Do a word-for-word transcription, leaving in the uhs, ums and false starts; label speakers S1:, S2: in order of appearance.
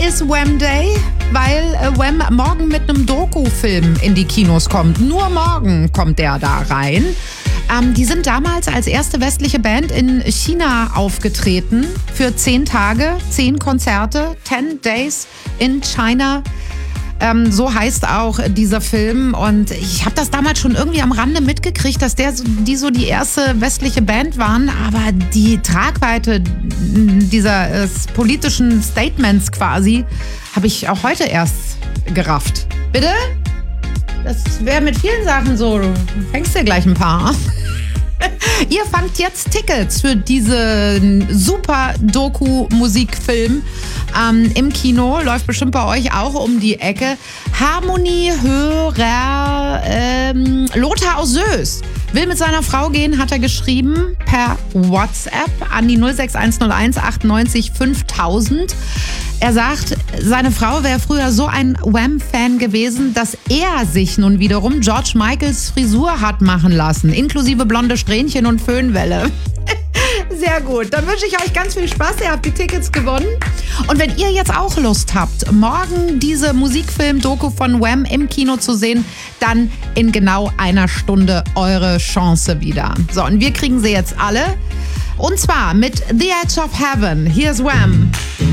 S1: ist Wham Day, weil äh, Wham morgen mit einem Doku-Film in die Kinos kommt. Nur morgen kommt der da rein. Ähm, die sind damals als erste westliche Band in China aufgetreten für zehn Tage, zehn Konzerte, ten Days in China. Ähm, so heißt auch dieser Film und ich habe das damals schon irgendwie am Rande mitgekriegt, dass der, die so die erste westliche Band waren, aber die Tragweite dieser äh, politischen Statements quasi habe ich auch heute erst gerafft. Bitte? Das wäre mit vielen Sachen so, du fängst dir gleich ein paar. Ihr fangt jetzt Tickets für diesen super Doku-Musikfilm ähm, im Kino. Läuft bestimmt bei euch auch um die Ecke. Harmoniehörer ähm, Lothar aus Sös will mit seiner Frau gehen, hat er geschrieben per WhatsApp an die null sechs eins null eins achtundneunzig fünftausend. Er sagt, seine Frau wäre früher so ein Wham-Fan gewesen, dass er sich nun wiederum George Michaels Frisur hat machen lassen, inklusive blonde Strähnchen und Föhnwelle. Sehr gut, dann wünsche ich euch ganz viel Spaß, ihr habt die Tickets gewonnen. Und wenn ihr jetzt auch Lust habt, morgen diese Musikfilm-Doku von Wham im Kino zu sehen, dann in genau einer Stunde eure Chance wieder. So, und wir kriegen sie jetzt alle. Und zwar mit The Edge of Heaven. Hier ist Wham.